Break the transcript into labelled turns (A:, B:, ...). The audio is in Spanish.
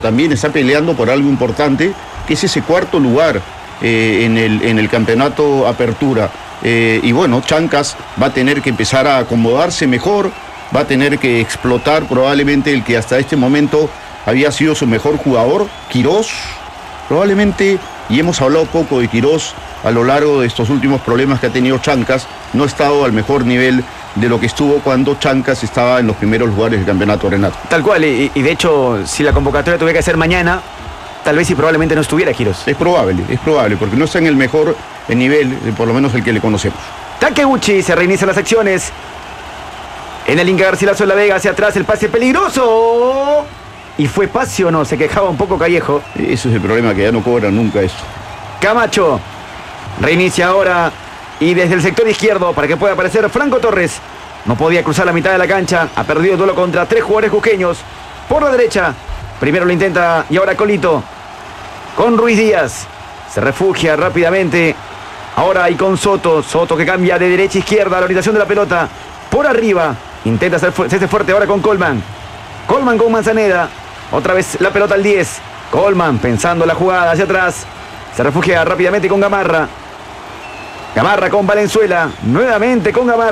A: También está peleando por algo importante, que es ese cuarto lugar en el campeonato Apertura. Y bueno, Chancas va a tener que empezar a acomodarse mejor, va a tener que explotar probablemente el que hasta este momento había sido su mejor jugador, Quirós, probablemente, y hemos hablado poco de Quirós a lo largo de estos últimos problemas que ha tenido Chancas, no ha estado al mejor nivel de lo que estuvo cuando Chancas estaba en los primeros lugares del campeonato, Renato.
B: Tal cual, y de hecho, si la convocatoria tuviera que ser mañana, tal vez y probablemente no estuviera Quirós.
A: Es probable, porque no está en el mejor nivel, por lo menos el que le conocemos.
B: Takeuchi, se reinician las acciones. En el Inca Garcilaso de la Vega, hacia atrás, el pase peligroso. ¿Y fue pase o no? Se quejaba un poco Callejo.
A: Eso es el problema, que ya no cobran nunca eso.
B: Camacho, reinicia ahora. Y desde el sector izquierdo, para que pueda aparecer Franco Torres. No podía cruzar la mitad de la cancha. Ha perdido el duelo contra 3 jugadores cusqueños. Por la derecha. Primero lo intenta y ahora Colito. Con Ruiz Díaz. Se refugia rápidamente. Ahora y con Soto. Soto que cambia de derecha a izquierda. La orientación de la pelota. Por arriba. Intenta hacerse fuerte ahora con Colman. Colman con Manzaneda. Otra vez la pelota al 10. Colman pensando la jugada hacia atrás. Se refugia rápidamente con Gamarra. Gamarra con Valenzuela. Nuevamente con Gamarra.